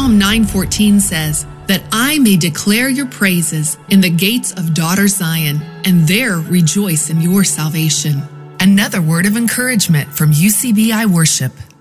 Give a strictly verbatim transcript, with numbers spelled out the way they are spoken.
Psalm nine fourteen says, that I may declare your praises in the gates of daughter Zion, and there rejoice in your salvation. Another word of encouragement from U C B I Worship.